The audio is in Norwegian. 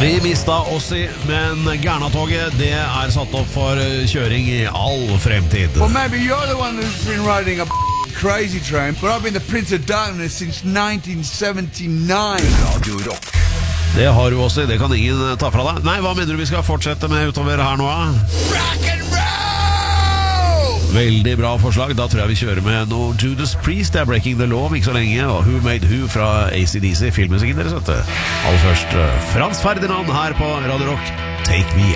Vi mistet Ossi, men Gernatoget det satt opp for kjøring I all fremtid. Well, maybe you're the one who's been riding a crazy train, but I've been the Prince of Darkness since 1979. Radio Rock. Det har du også, det kan ingen ta fra deg. Nei, hva mener du vi skal fortsette med utover her nå? Rock and roll! Veldig bra forslag, da tror jeg vi kjører med noe Judas Priest, det Breaking the Law om ikke så lenge, og Who Made Who fra AC/DC, filmmusikken deres, vet du. Aller først, Frans Ferdinand her på Radio Rock, Take Me